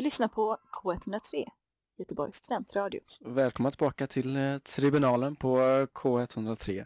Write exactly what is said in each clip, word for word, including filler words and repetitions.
lyssnar på K ett noll tre, Göteborgs studentradio. Välkomna tillbaka till eh, tribunalen på eh, K ett noll tre.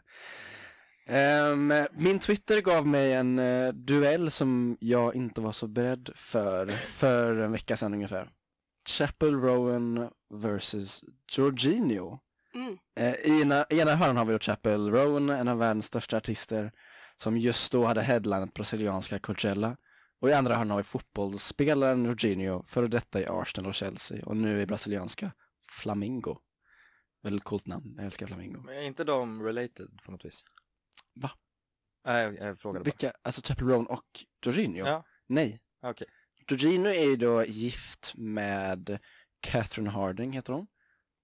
Um, min Twitter gav mig en uh, duell som jag inte var så beredd för för en vecka sedan ungefär. Chappell Rowan versus Jorginho. Mm. Uh, I ena, i ena hörnan har vi då Chappell Rowan, en av världens största artister, som just då hade headlinat brasilianska Coachella. Och i andra hörnan har vi fotbollsspelaren Jorginho, före detta i Arsenal och Chelsea, och nu i brasilianska Flamengo. Väldigt coolt namn, jag älskar Flamengo. Men är inte de related på något vis? Va? Nej, jag, jag frågade bara. Vilka? Alltså Chappell Rowan och Jorginho? Ja. Nej. Okej. Jorginho är ju då gift med Catherine Harding, heter hon.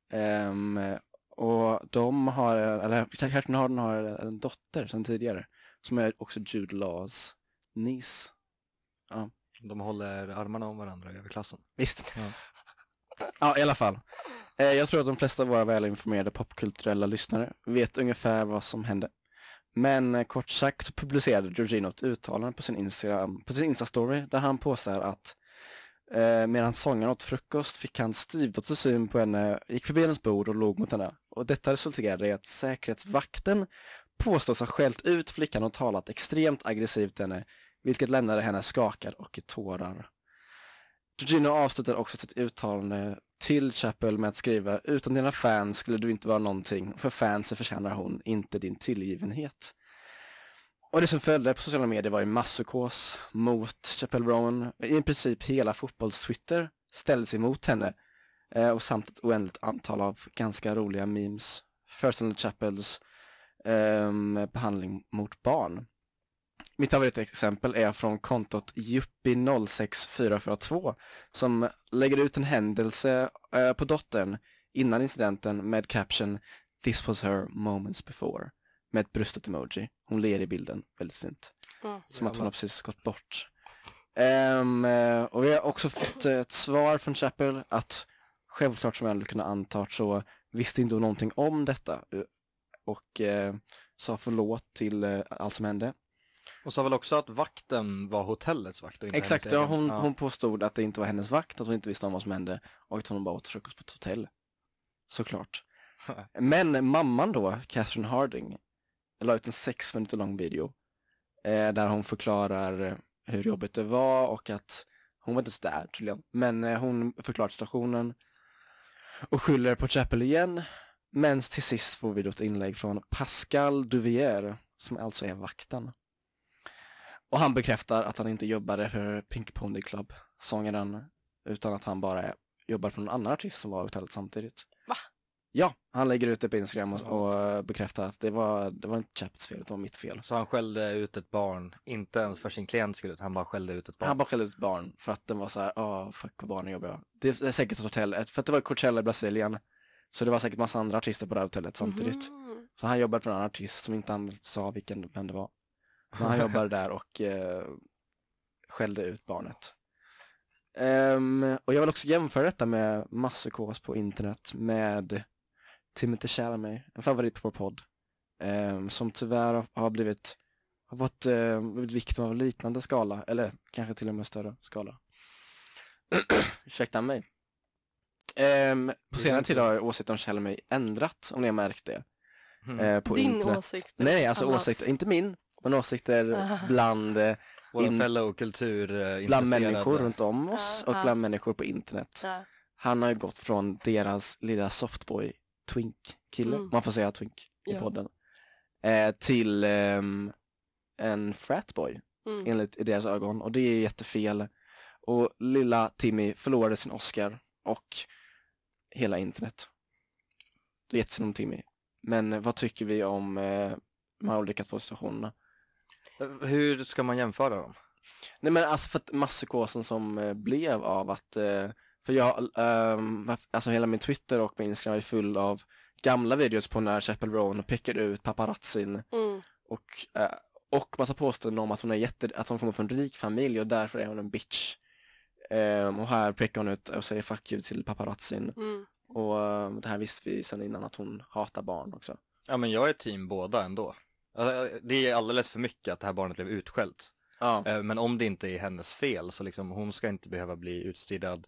Um, och de har, eller Catherine Harding har en dotter sedan tidigare, som är också Jude Laws niece. Ja. De håller armarna om varandra över klassen. Visst. Ja. Ja, i alla fall. Eh, jag tror att de flesta av våra välinformerade popkulturella lyssnare vet ungefär vad som hände. Men eh, kort sagt så publicerade Jorginho ett uttalande på sin Instagram, på sin Insta-story, där han påstår att eh, medan sångaren åt frukost fick han styvdotter syn på henne, gick förbi hennes bord och låg mot henne. Och detta resulterade i att säkerhetsvakten påstås ha skällt ut flickan och talat extremt aggressivt till henne, vilket lämnade henne skakad och i tårar. Jorginho avslutar också sitt uttalande till Chappell med att skriva: utan dina fans skulle du inte vara någonting, för fansen förtjänar hon, inte din tillgivenhet. Och det som följde på sociala medier var ju masspsykos mot Chappell Rowan. I princip hela fotbolls-Twitter ställdes emot henne, eh, och samt ett oändligt antal av ganska roliga memes föreställande Chappells eh, behandling mot barn. Mitt favoritexempel är från kontot Yuppie noll sex fyra fyra två, som lägger ut en händelse uh, på dottern innan incidenten med caption "This was her moments before", med ett bröstet emoji. Hon ler i bilden, väldigt fint. Mm. Som att hon har precis gått bort. Um, uh, och vi har också fått uh, ett svar från Chappell att självklart, som jag hade kunnat anta, så visste inte hon någonting om detta, uh, och uh, sa förlåt till uh, allt som hände. Och sa väl också att vakten var hotellets vakt och inte Exakt, hennes ja, egen. hon, Ja. hon påstod att det inte var hennes vakt, att hon inte visste om vad som hände, och att hon bara åt frukost på ett hotell. Såklart. Men mamman då, Catherine Harding, la ut en sex minuter lång video eh, där hon förklarar hur jobbigt det var, och att hon var inte så där tydligen. Men eh, hon förklarar situationen och skyller på Chappell igen. Men till sist får vi då ett inlägg från Pascal Duvier, som alltså är vakten. Och han bekräftar att han inte jobbade för Pink Pony Club, sångaren, utan att han bara jobbar för någon annan artist som var i hotellet samtidigt. Va? Ja, han lägger ut det på Instagram och, och bekräftar att det var, det var inte Chappells fel, det var mitt fel. Så han skällde ut ett barn, inte ens för sin klient skulle ut, han bara skällde ut ett barn. Han bara skällde ut ett barn för att den var så här: åh, fuck vad barnen jobbar jag. Det är säkert ett hotell, för att det var Coachella i Brasilien, så det var säkert massa andra artister på det här hotellet samtidigt. Mm. Så han jobbade för en annan artist som inte han sa vilken vem det var. Men han jobbade där och eh, skällde ut barnet. Um, och jag vill också jämföra detta med masspsykos på internet med Timothée Chalamet, en favorit på vår podd, um, som tyvärr har blivit har fått uh, blivit viktim av liknande skala, eller kanske till och med större skala. Ursäkta mig. Um, på senare tid har åsikten om Chalamet ändrat, om ni har märkt det. Mm. Uh, på Din internet. åsikt? Nej, alltså Allas. åsikter, inte min, men åsikter Ah. bland eh, Våra in- fellow kulturintresserade. bland människor runt om oss Ja, och ja. bland människor på internet. Ja. Han har ju gått från deras lilla softboy twink-kille, Mm. man får säga twink i Ja. podden, eh, till ehm, en fratboy Mm. enligt i deras ögon, och det är jättefel. Och lilla Timmy förlorade sin Oscar och hela internet. Det är jättesynd om Timmy. Men eh, vad tycker vi om eh, de här olika två situationerna? Hur ska man jämföra dem? Nej, men alltså för att masspsykosen som eh, blev av att eh, för jag ehm, alltså hela min Twitter och min Instagram är full av gamla videos på när Chappell Rowan pekade ut paparazzin Mm. och eh, och massa påståenden om att hon är jätte att hon kommer från en rik familj och därför är hon en bitch. Ehm, och här pekar hon ut och säger fuck you till paparazzin. Mm. Och eh, det här visste vi sedan innan, att hon hatar barn också. Ja, men jag är team båda ändå. Alltså, det är alldeles för mycket att det här barnet blev utskällt. Ja. Eh, Men om det inte är hennes fel så liksom hon ska inte behöva bli utstirrad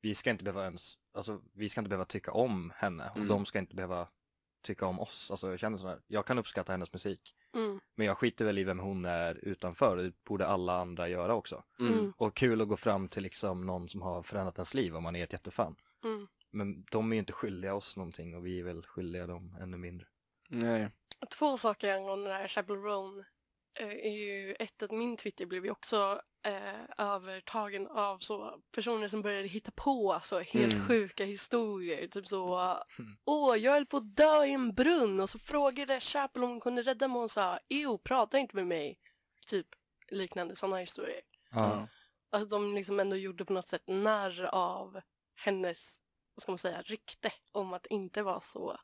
vi ska inte behöva ens, alltså vi ska inte behöva tycka om henne och Mm. de ska inte behöva tycka om oss. Alltså jag känner sådär, jag kan uppskatta hennes musik. Mm. Men jag skiter väl i vem hon är utanför, det borde alla andra göra också. Mm. Mm. Och kul att gå fram till liksom någon som har förändrat ens liv om man är ett jättefan. Mm. Men de är ju inte skyldiga oss någonting och vi är väl skyldiga dem ännu mindre. Nej. Två saker angående det här Chappell Roan eh, är ju ett att min Twitter blev ju också eh, övertagen av så personer som började hitta på alltså helt Mm. sjuka historier. Typ så, Mm. åh jag höll på att dö i en brunn och så frågade Chappell om hon kunde rädda mig och hon sa, ew, prata inte med mig. Typ liknande sådana historier. Ja. Att de liksom ändå gjorde på något sätt narr av hennes, vad ska man säga, rykte om att inte vara så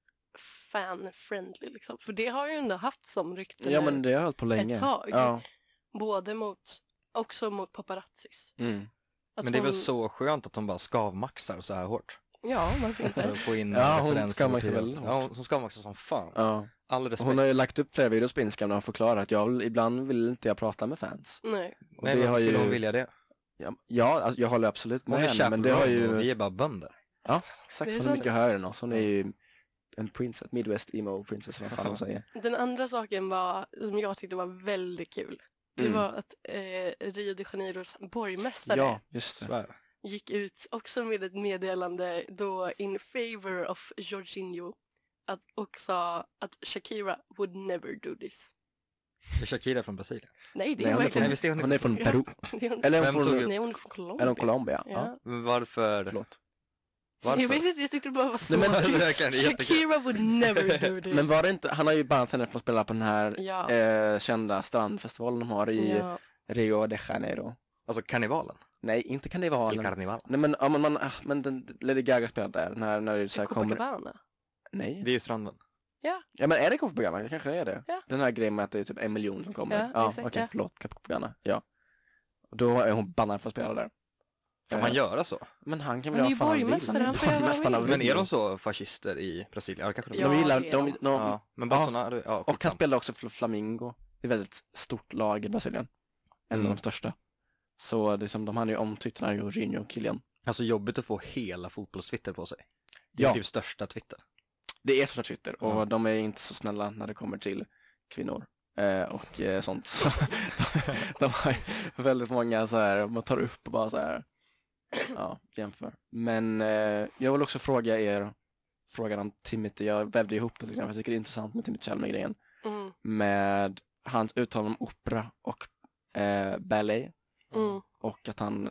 fan-friendly liksom. För det har ju ändå haft som rykte Ja nu men det har jag hållit på länge. ett tag. Ja. Både mot, också mot paparazzis. Mm. Att Men det är väl hon- så skönt att de bara skavmaxar så här hårt. Ja, varför För inte? att få in Ja, hon referenser skavmaxar till- väldigt Ja, hårt. hon- hon skavmaxar som fan. Ja. All respekt. Hon har ju lagt upp flera videos på Instagram där hon förklarar att jag vill, ibland vill inte jag prata med fans. Nej. Och Nej, det varför har skulle ju... hon vilja det? Ja, ja alltså, jag håller absolut med Hon är henne, men det har Chappell ju... och vi är bara bönder. Ja, exakt. Det är Hon är sant. mycket högre än oss. Hon är ju en princess, Midwest emo princess, vad fan hon säger. Den andra saken var, som jag tyckte var väldigt kul. Det Mm. var att eh, Rio de Janeiros borgmästare Ja, just det. Svär. gick ut också med ett meddelande då in favor of Jorginho att, och sa att Shakira would never do this. Är Shakira från Brasilien? Nej, det Nej, är hon är verkligen... Nej, visst är hon Hon är från Ja. Peru. Det är hon... Eller är Vem hon tog från, upp- Nej, hon är från Colombia. är hon Colombia? Ja. Ja. Men varför? Förlåt. Varför? Jag vet inte, jag tyckte det bara var så Nej, men- kul. Verkligen, det är jättekul. Shakira would never do this. Men var det inte, han har ju bannat henne från att spela på den här Ja. eh, kända strandfestivalen de har i Ja. Rio de Janeiro. Alltså karnevalen? Nej, inte I karnevalen. karneval? Nej men, ja, men, man, ah, men den, Lady Gaga spelade där, när, när det så här kommer... Copacabana. Nej. Det är ju stranden. Ja men är det Copacabana? Det kanske är det. Ja. Den här grejen med att det är typ en miljon som kommer. Ja, Ja, exakt, okej, ja. förlåt, Copacabana. Ja. Och då är hon bannad för att spela där. Kan Eh, man göra så? Men han kan Han väl är göra ju fan han vill. borgmästare, han får göra vad han Borgmästaren av vill. Men är Rio. de så fascister i Brasilien? Ja, kanske de Ja, De gillar, det är de, de. de, Ja, men Ja. Bolsonaro, ja, och han skitsamma. spelar också för Flamingo. Det är ett väldigt stort lag i Brasilien. En Mm. av de största. Så det är som, de hade ju omtwittrat Jorginho och Kylian. Alltså jobbigt att få hela fotbollstwitter på sig. Det är Ja. typ största Twitter. Det är största Twitter och Ja. de är inte så snälla när det kommer till kvinnor. Eh, och eh, sånt. Så de, de har ju väldigt många så här, man tar upp och bara så här, ja, jämför. Men eh, jag vill också fråga er, frågan om Timothy, jag vävde ihop det lite grann, för jag tycker det är intressant med Timothy Chalamet-grejen. Mm. Med hans uttalande om opera och eh, ballet Mm. och att han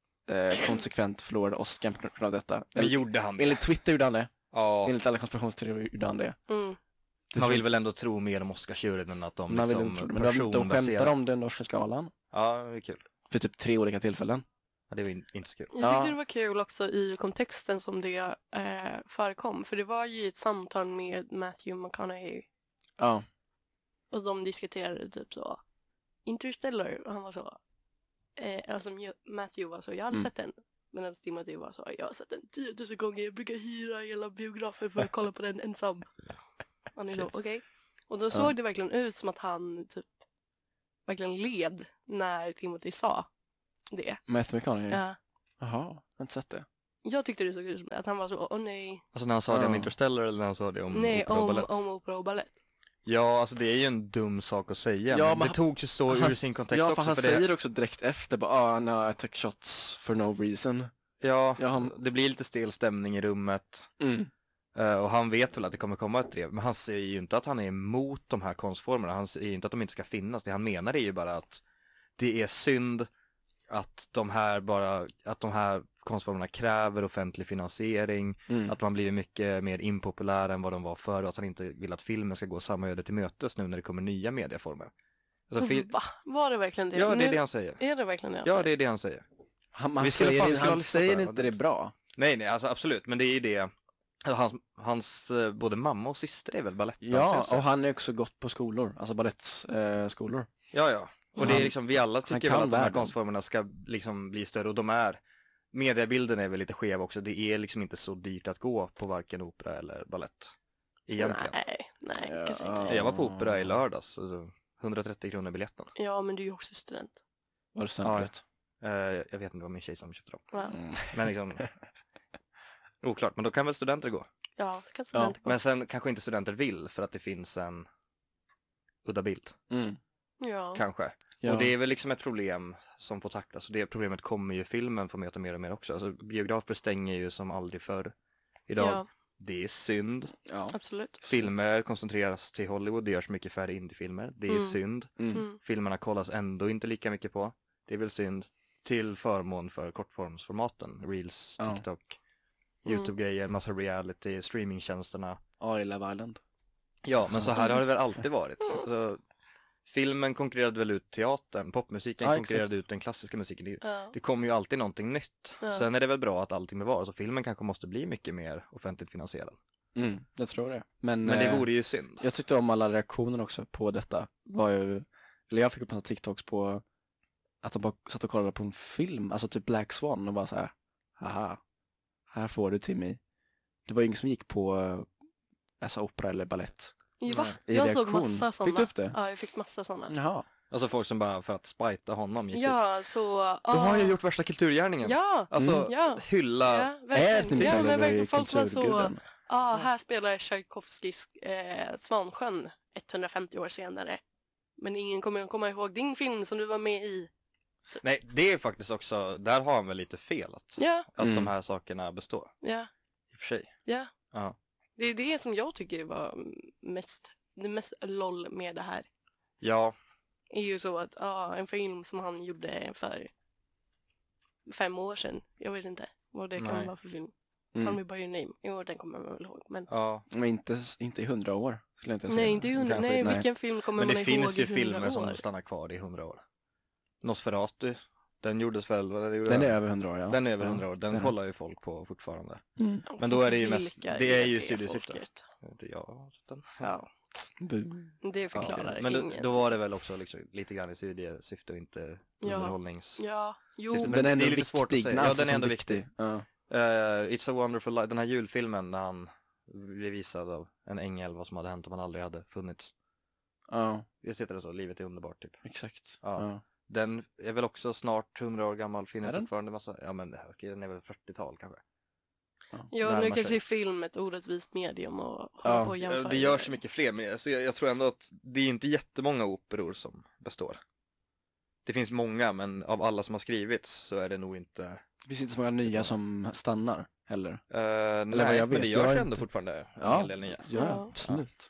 eh, konsekvent förlorade Oscar på grund av detta. Men gjorde han det? Enligt Twitter gjorde han det, Ja, enligt alla konspirationsteorier gjorde han det. Mm. Det man tror- vill väl ändå tro mer om Oscarsjuryn än att de Man vill liksom inte tro det, men de, de skämtar personbaserar. om den norska skalan Ja, det är kul. för typ tre olika tillfällen. Ja, det var in- inte så kul. Jag tyckte Ja. det var kul också i kontexten som det eh, förekom. För det var ju ett samtal med Matthew McConaughey. Ja, Och de diskuterade typ så Interstellar. Och han var så eh, alltså Matthew var så, jag hade Mm. sett den. Medan Timothy var så, jag har sett den tiotusen gånger. Jag brukar hyra hela biografen för att kolla på den ensam. Han är så, Shit. okej. Och då såg det verkligen ut som att han typ verkligen led när Timothy sa det. Matthew McConaughey. Ja. Jaha, jag har inte sett det. Jag tyckte det såg ut som att han var så, åh nej. Alltså när han sa det om Ja. Interstellar eller när han sa det om Nej, opera och om, balett? om opera och balett. Ja, alltså det är ju en dum sak att säga. Ja, men men det togs ju så han- ur sin kontext Ja, också. för han för säger det, också direkt efter, bara, ah, no, I took shots for no reason. ja, Ja, han- det blir lite stel stämning i rummet. Mm. Eh, och han vet väl att det kommer komma ett drev. Men han säger ju inte att han är emot de här konstformerna. Han säger ju inte att de inte ska finnas. Det han menar är ju bara att det är synd att de här bara, att de här konstformerna kräver offentlig finansiering. Mm. Att man blir mycket mer impopulär än vad de var förr. Och att han inte vill att filmen ska gå samma öde till mötes nu när det kommer nya medieformer. Alltså, fil- Va? Var det verkligen det? ja, det är Nu- det han säger. Är det verkligen det han Ja, säger? det är det han säger. Han, man Vi skulle säger, fan- vi in- skulle ha han lyssnat säger på det. inte det bra. Nej, nej, alltså absolut. Men det är ju det. Alltså, hans, hans eh, både mamma och syster är väl Ja, balettdansöser? och han är också gått på skolor, alltså balettskolor. Eh, skolor. Ja, ja. Och Så det är han- liksom, vi alla han tycker kan väl att de här världen. konstformerna ska liksom bli större och de är. Mediebilden är väl lite skev också. Det är liksom inte så dyrt att gå på varken opera eller ballett. Egentligen. Nej, nej, Ja. kanske inte. Jag var på opera i lördags. Alltså, hundratrettio kronor biljetten. Ja, men du är ju också student. Var det studentbiljett? Uh, jag vet inte vad min tjej som köpte dem. Wow. Mm. Men liksom, oklart. Men då kan väl studenter gå? Ja, det kan studenter gå. Men sen kanske inte studenter vill för att det finns en udda bild. Mm. Ja. Kanske. Ja. Och det är väl liksom ett problem som får tacklas. Och det problemet kommer ju filmen få möta mer och mer också. Alltså biografer stänger ju som aldrig förr idag. Ja, Det är synd. Ja. absolut. Filmer koncentreras till Hollywood. Det görs mycket färre indiefilmer. Det är Mm. synd. Mm. Mm. Filmerna kollas ändå inte lika mycket på. Det är väl synd. Till förmån för kortformsformaten. Reels, Ja. TikTok, Mm. YouTube-grejer, massa reality, streamingtjänsterna. Ja, i Love Island. Ja, men så här har det väl alltid varit. Så, filmen konkurrerade väl ut teatern, popmusiken Ja, konkurrerade exakt. ut den klassiska musiken. Det, Ja. det kommer ju alltid någonting nytt. Ja. Sen är det väl bra att allting bevaras. Så filmen kanske måste bli mycket mer offentligt finansierad. Mm, jag tror det. Men, Men det eh, vore ju synd. jag tyckte om alla reaktioner också på detta. Var ju, eller jag fick upp massa TikToks på att de bara satt och kollade på en film, alltså typ Black Swan och bara så här, haha, här får du Timmy. Det var ju ingen som gick på eh, alltså opera eller ballett. Va? I Jag såg reaktion. massa sådana. Fick du upp det? Ja, jag fick massa sådana. Jaha. Alltså folk som bara för att spajta honom gick ut. Ja, så... Då har ja. jag gjort värsta kulturgärningen. Ja, Alltså Mm. ja. hylla. Ja, Är verkligen. Timmy Ja, men Turner verkligen. Folk var så... kulturguden? Ja, här spelar Tchaikovskys eh, Svansjön etthundrafemtio år senare. Men ingen kommer att komma ihåg din film som du var med i. Nej, det är faktiskt också, där har han väl lite fel att, Ja, att Mm. de här sakerna består. ja, I och för sig. ja. Ja. Det är det som jag tycker var mest, det mest LOL med det här. Ja, Är ju så att, ja, en film som han gjorde för fem år sedan. Jag vet inte vad det kan Nej. vara för film. Mm. Call Me By Your Name. Jo, den kommer man väl ihåg. Men ja. Men inte, inte i hundra år, skulle jag inte säga. nej, inte i hundra. kanske Nej, inte. vilken film kommer Men man det ihåg finns i ju hundra filmer som år? stannar kvar i hundra år. Nosferatu, den gjordes väl, vad det gjorde Den är den? över hundra år, ja. Den är över Ja. hundra år, den den är- kollar ju folk på fortfarande. Mm. Men då är det ju mest- Vilka det är ju det studiesyfte. folket? Inte jag, den. Ja, Bu. det förklarar Ja. Men då, inget. då var det väl också liksom lite grann i studiesyfte och inte Ja. underhållnings... Ja, jo. Syfte, Den är det är ändå lite viktig. svårt att säga. Den Ja, anses den är som ändå viktig. Ja. Uh, It's a wonderful life, den här julfilmen när han blev visad av en ängel vad som hade hänt om han aldrig hade funnits. Ja, Visst heter det så, livet är underbart typ. exakt. Ja. Ja. Den är väl också snart hundra år gammal, finner Är den? fortfarande massa, ja men okej, den är väl fyrtiotal kanske. Ja. Ja, närmar nu kanske sig. är film ett orättvist medium och hålla Ja, på och Ja, jämföra. det görs så mycket fler, men alltså, jag, jag tror ändå att det är inte jättemånga operor som består. Det finns många, men av alla som har skrivits så är det nog inte... Det finns inte så många nya som stannar heller. Uh, vad nej, jag men vet, det jag görs har ändå inte- fortfarande en Ja. hel del nya. Ja, Ja. absolut.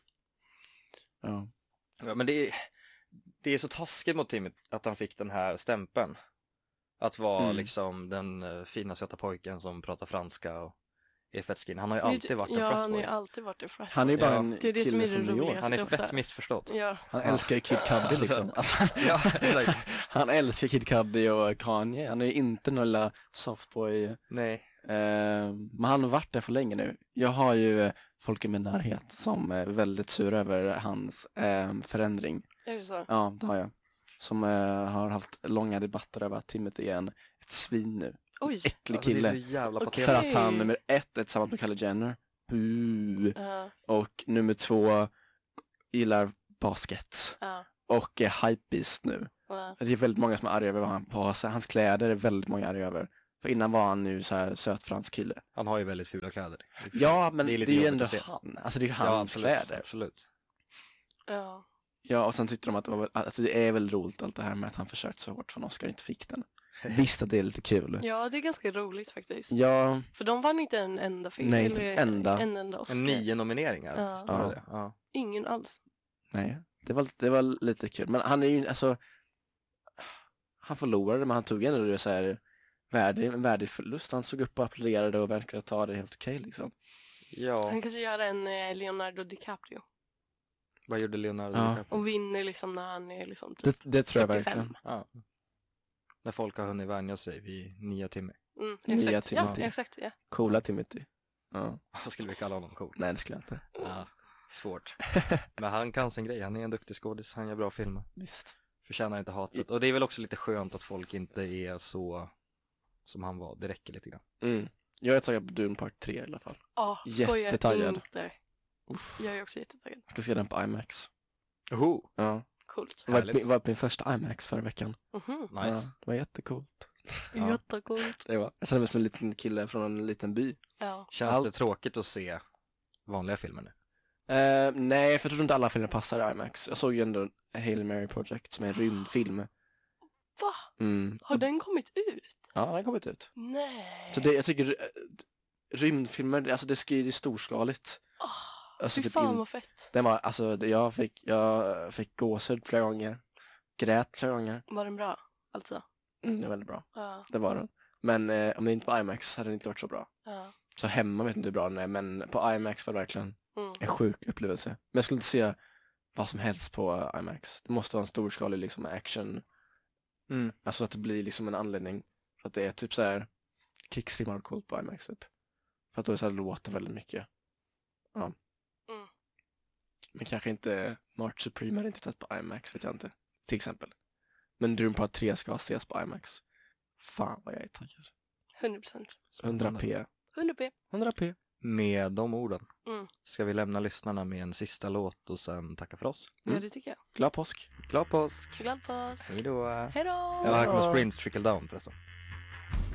Ja. Ja, men det är, det är så taskigt mot Timmy att han fick den här stämpeln. Att vara Mm. liksom den uh, fina söta pojken som pratar franska och är fett skin. Han har ju Men alltid varit en Ja, han har ju fratboy. alltid varit en fratboy. Han är ju bara Ja. en Det är det som kille är det från New York. roliga. Han är också. fett missförstådd. Ja, Han älskar ju Kid Cudi liksom. Alltså, Ja, exakt. han älskar Kid Cudi och Kanye. Han är ju inte någon lilla softboy. Nej. Eh, men han har varit där för länge nu. Jag har ju eh, folk i min närhet som är väldigt sura över hans eh, förändring. är det så? Ja, det har jag. Som eh, har haft långa debatter över att Timothy är en, ett svin nu. Oj. Äcklig Alltså, det kille. är så jävla Okej. patetiskt. För att han nummer ett är tillsammans med Kylie Jenner. Bu. Ja, Och nummer två gillar basket. ja, Och är hypebeast nu. ja. Det är väldigt många som är arga över vad han på sig. Hans kläder är väldigt många arga över. För innan var han nu så här söt fransk kille. Han har ju väldigt fula kläder. Ja, men Det det är är, lite ju jobbigt ändå att se. han. Alltså det är ju Ja, hans absolut, kläder. absolut. ja. Ja, och sen tyckte de att det var väl, alltså det är väl roligt allt det här med att han försökt så hårt för en Oscar och inte fick den. Visst att det är lite kul. Ja, det är ganska roligt faktiskt. Ja, För de vann inte en enda film. Nej, inte eller en enda. En enda Oscar. Nio nomineringar. Ja. var Ja. det. Ja. Ingen alls. nej. Det var, det var lite kul. Men han är ju, alltså, han förlorade men han tog ändå det så här värdig, en värdig förlust. Han såg upp och applåderade och verkade ta det helt okej liksom. Ja, Han kanske gör en eh, Leonardo DiCaprio. vad gjorde Leonardo Ja. DiCaprio? Och vinner liksom när han är liksom typ Det, det tror jag fyrtiofem. verkligen. Ja. När folk har hunnit vänja sig vid nya Timmy. Mm, Nya exakt. Ja, Timothy. exakt. Ja. Coola Timothy. Ja. Vad skulle vi kalla honom? Cool. Nej, det skulle jag inte. Ja, svårt. Men han kan sin grej, han är en duktig skådis, han gör bra filmer. Visst. Förtjänar inte hatet. Och det är väl också lite skönt att folk inte är så som han var, det räcker lite grann. Mm. Jag är taggad på Dune Park tre i alla fall. Ja, skoja Jättetaggad. inte. Uff. Jag är också jättetaggad. Jag ska se den på IMAX. Oho, Ja. Coolt. Det var, Härligt. var min första IMAX förra veckan. Mhm. nice. Ja, det var jättecoolt. Ja. Jättecoolt. Det var. Jag kände mig som en liten kille från en liten by. Ja. Känns Allt- det tråkigt att se vanliga filmer nu? Eh, nej, för jag tror inte alla filmer passar i IMAX. Jag såg ju ändå Hail Mary Project som är en rymdfilm. Va? Mm. Har den kommit ut? Ja, den har kommit ut. Nej. Så det, jag tycker eh, rymdfilmer, alltså det ska ju det är storskaligt. Oh, Alltså, fy typ fan in- vad fett. Den var, alltså det- jag fick, jag fick gåshud flera gånger. Grät flera gånger. Var den bra? Alltså. Mm, det var väldigt bra. Ja. Det var den. Men eh, om det inte var IMAX hade det inte varit så bra. Ja. Så hemma vet inte hur bra den är, men på IMAX var det verkligen Mm. en sjuk upplevelse. Men jag skulle inte se vad som helst på IMAX. Det måste vara en storskalig liksom action. Mm. Alltså att det blir liksom en anledning. För att det är typ så här krigsfilmer har coolt på IMAX typ. För att då är det så här låter väldigt mycket. Ja. Mm. Men kanske inte March Supreme hade inte sett på IMAX, vet jag inte. Till exempel. Men Doom Part tre ska ses på IMAX. Fan vad jag är taggad. hundra procent. hundra p. hundra p. hundra p. Med de orden Mm. ska vi lämna lyssnarna med en sista låt och sen tacka för oss. Mm. Ja, det tycker jag. Glad påsk. Glad påsk! Glad påsk. Hej då! Hej då! Ja, här kommer Sprints Trickle Down förresten.